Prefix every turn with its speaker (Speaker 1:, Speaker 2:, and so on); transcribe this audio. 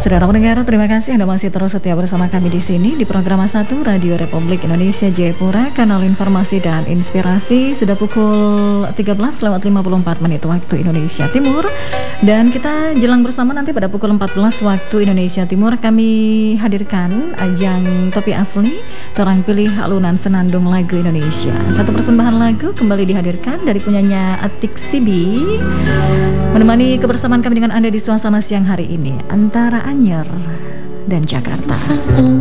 Speaker 1: Saudara pendengar, terima kasih Anda masih terus setia bersama kami di sini di program 1 Radio Republik Indonesia Jayapura, kanal informasi dan inspirasi. Sudah pukul 13:54 waktu Indonesia Timur, dan kita jelang bersama nanti pada pukul 14 waktu Indonesia Timur. Kami hadirkan ajang Topi Asli, Torang Pilih Alunan Senandung Lagu Indonesia. Satu persembahan lagu kembali dihadirkan dari punyanya Atik Sibi, menemani kebersamaan kami dengan Anda di suasana siang hari ini antara Anyer dan Jakarta.